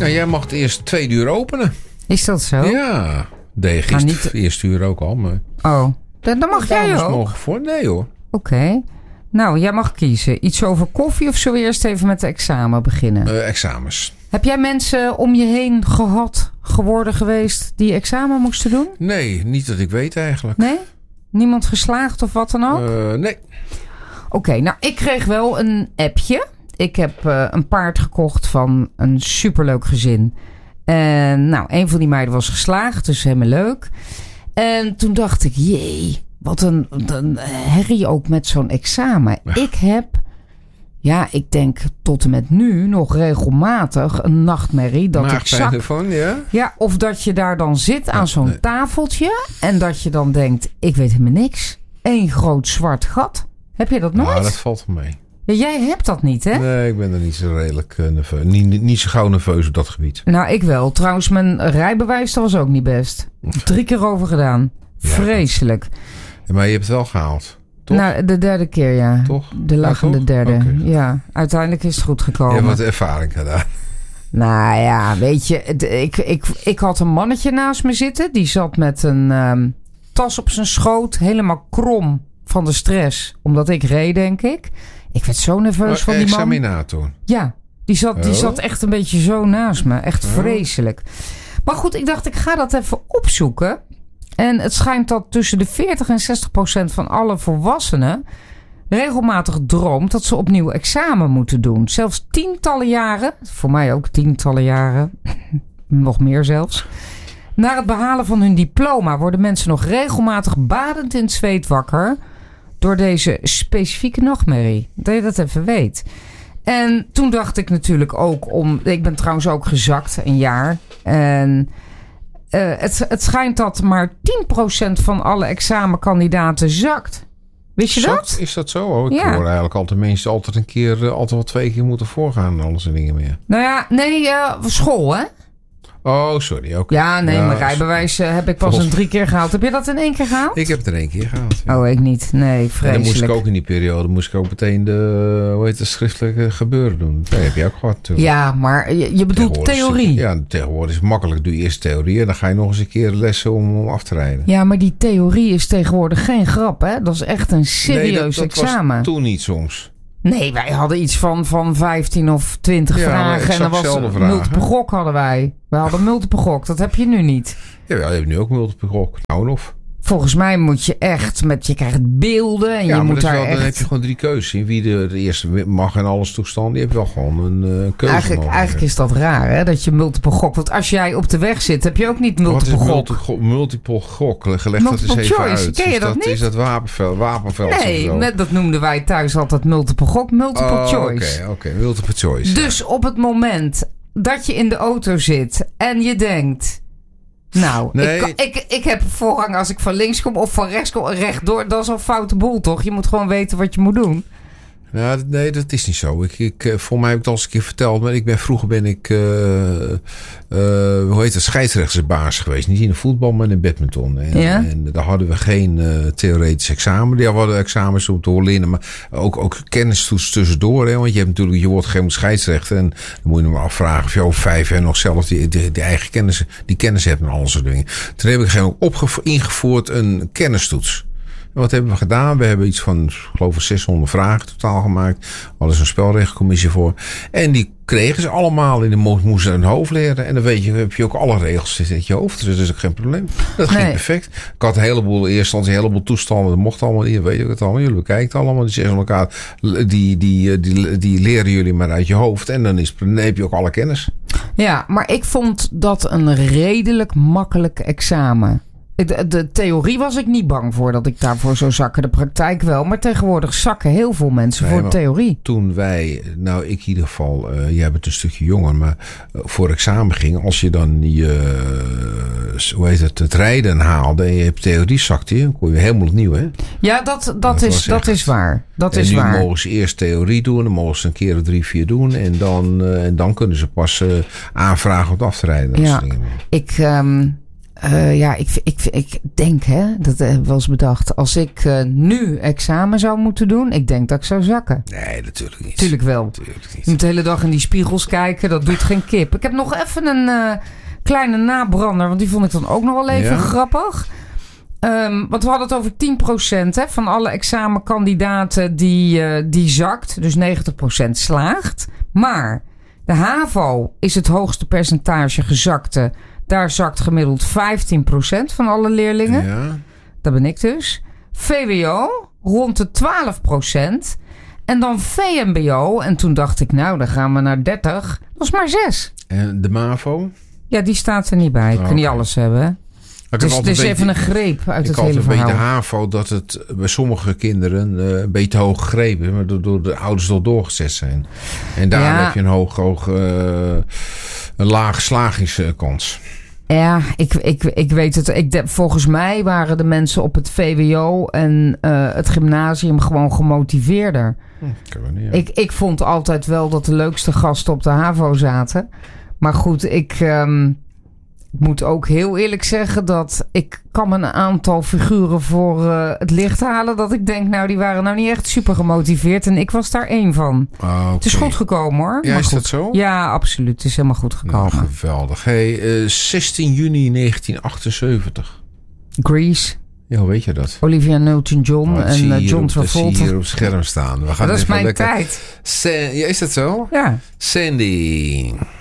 Nou, jij mag het eerst 2 uur openen. Is dat zo? Ja, deed je gisteren het eerste uur ook al. Maar... Oh, dan mag jij ook? Mogen voor? Nee hoor. Oké. Nou, jij mag kiezen. Iets over koffie of zo eerst even met de examen beginnen? Examens. Heb jij mensen om je heen geworden geweest die examen moesten doen? Nee, niet dat ik weet eigenlijk. Nee? Niemand geslaagd of wat dan ook? Nee. Oké, nou ik kreeg wel een appje. Ik heb een paard gekocht van een superleuk gezin. En nou, een van die meiden was geslaagd, dus helemaal leuk. En toen dacht ik, jee, wat een herrie ook met zo'n examen. Ja. Ik heb, ik denk tot en met nu nog regelmatig een nachtmerrie. Dat ik zak. Ervan, ja? Ja, of dat je daar dan zit aan zo'n tafeltje. En dat je dan denkt, ik weet helemaal niks. Eén groot zwart gat. Heb je dat nooit? Ja, dat valt wel mee. Ja, jij hebt dat niet, hè? Nee, ik ben er niet zo redelijk nerveus. Niet zo gauw nerveus op dat gebied. Nou, ik wel. Trouwens, mijn rijbewijs, dat was ook niet best. 3 keer over gedaan. Ja. Vreselijk. Ja, maar je hebt het wel gehaald, toch? Nou, de 3e keer, ja. Toch? De lachende derde. Okay. Ja, uiteindelijk is het goed gekomen. Je hebt wat ervaring gedaan. Nou ja, weet je, ik had een mannetje naast me zitten. Die zat met een tas op zijn schoot, helemaal krom van de stress. Omdat ik reed, denk ik. Ik werd zo nerveus van die man. Examinator? Ja, die zat echt een beetje zo naast me. Echt vreselijk. Maar goed, ik dacht, ik ga dat even opzoeken. En het schijnt dat tussen de 40% en 60% van alle volwassenen regelmatig droomt dat ze opnieuw examen moeten doen. Zelfs tientallen jaren, voor mij ook tientallen jaren, nog meer zelfs. Na het behalen van hun diploma worden mensen nog regelmatig badend in het zweet wakker door deze specifieke nachtmerrie. Dat je dat even weet. En toen dacht ik natuurlijk ook ik ben trouwens ook gezakt een jaar. En het schijnt dat maar 10% van alle examenkandidaten zakt. Wist je dat? Is dat zo? Oh, ik hoor eigenlijk altijd mensen altijd wel 2 keer moeten voorgaan en alles en dingen meer. Nou ja, nee, school hè? Oh, sorry. Okay. Ja, nee, mijn rijbewijs heb ik pas 3 keer gehaald. Heb je dat in 1 keer gehaald? Ik heb het in 1 keer gehaald. Ja. Oh, ik niet. Nee, vreselijk. En dan moest ik ook in die periode meteen de schriftelijke gebeuren doen. Dat heb je ook gehad natuurlijk. Ja, maar je bedoelt theorie. Ja, tegenwoordig is het makkelijk. Doe je eerst theorie en dan ga je nog eens een keer lessen om af te rijden. Ja, maar die theorie is tegenwoordig geen grap, hè? Dat is echt een serieus examen. Dat was toen niet soms. Nee, wij hadden iets van 15 of 20 vragen. En dan was multiple gok hadden wij. We hadden multiple gok. Dat heb je nu niet. Ja, je hebt nu ook multiple gok. Nou of? Volgens mij moet je echt je krijgt beelden en je moet daar echt... Dan heb je gewoon 3 keuzes in wie de eerste mag en alles toestand. Die heb je wel gewoon een keuze. Eigenlijk is dat raar, hè? Dat je multiple gok... Want als jij op de weg zit, heb je ook niet multiple gok. Multiple gok? Geleg dat eens even uit. Ken je dat niet? Is dat wapenveld? Nee, dat noemden wij thuis altijd multiple gok. Multiple choice. Oké, multiple choice. Dus op het moment dat je in de auto zit en je denkt... Nou, nee. ik heb voorrang als ik van links kom of van rechts kom, rechtdoor. Dat is al foute boel, toch? Je moet gewoon weten wat je moet doen. Ja, nee, dat is niet zo. Voor mij heb ik het al eens een keer verteld. Maar vroeger ben ik scheidsrechtersbaas geweest. Niet in de voetbal, maar in badminton. En daar hadden we geen theoretisch examen. Die hadden examens om te horen, maar ook kennistoets tussendoor. Hè? Want je wordt op een gegeven moment scheidsrechter. En dan moet je nog maar afvragen of je over 5 jaar nog zelf die eigen kennis hebt en al soort dingen. Toen heb ik ingevoerd een kennistoets. En wat hebben we gedaan? We hebben iets van, geloof ik, 600 vragen totaal gemaakt. We hadden zo'n spelregelcommissie voor. En die kregen ze allemaal in de moesten hun hoofd leren. En dan heb je ook alle regels zitten in je hoofd. Dus dat is ook geen probleem. Dat ging perfect. Ik had een heleboel toestanden. Dat mocht allemaal niet. Weet je het allemaal. Jullie bekijken het allemaal. Die zeggen elkaar, die leren jullie maar uit je hoofd. En dan heb je ook alle kennis. Ja, maar ik vond dat een redelijk makkelijk examen. De theorie was ik niet bang voor dat ik daarvoor zou zakken. De praktijk wel. Maar tegenwoordig zakken heel veel mensen voor de theorie. Toen wij, nou ik in ieder geval, jij bent een stukje jonger, maar voor examen ging. Als je dan het rijden haalde en je hebt theorie zakte, dan kon je helemaal opnieuw, hè? Ja, dat is waar. Nu mogen ze eerst theorie doen, dan mogen ze een keer of 3, 4 doen. En dan kunnen ze pas aanvragen om af te rijden. Ja, Ik denk, dat heb ik wel eens bedacht. Als ik nu examen zou moeten doen, ik denk dat ik zou zakken. Nee, natuurlijk niet. Tuurlijk wel. Natuurlijk niet. Je moet de hele dag in die spiegels kijken, dat doet geen kip. Ik heb nog even een kleine nabrander, want die vond ik dan ook nog wel even grappig. Want we hadden het over 10% van alle examenkandidaten die zakt. Dus 90% slaagt. Maar de HAVO is het hoogste percentage gezakte. Daar zakt gemiddeld 15% van alle leerlingen. Ja. Dat ben ik dus. VWO rond de 12%. En dan VMBO. En toen dacht ik, nou, dan gaan we naar 30. Dat is maar 6. En de MAVO? Ja, die staat er niet bij. Ik kan niet alles hebben. Dus even een greep uit het hele verhaal. Ik had een beetje de HAVO dat het bij sommige kinderen een beetje hoog gegrepen, maar door de ouders toch doorgezet zijn. En daar heb je een lage slagingskans. Ja, ik weet het. Volgens mij waren de mensen op het VWO en het gymnasium gewoon gemotiveerder. Ik vond altijd wel dat de leukste gasten op de HAVO zaten. Maar goed, ik moet ook heel eerlijk zeggen dat ik kan een aantal figuren voor het licht halen. Dat ik denk, nou, die waren nou niet echt super gemotiveerd. En ik was daar één van. Okay. Het is goed gekomen, hoor. Ja, is dat zo? Ja, absoluut. Het is helemaal goed gekomen. Nou, geweldig. Hey, 16 juni 1978. Grease. Ja, hoe weet je dat? Olivia Newton-John en John Travolta. Dat zie je hier op het scherm staan. We gaan dat is mijn tijd. Ja, is dat zo? Ja. Sandy.